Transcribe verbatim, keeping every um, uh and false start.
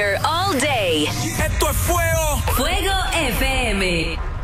Fire all day. Esto es fuego. Fuego F M.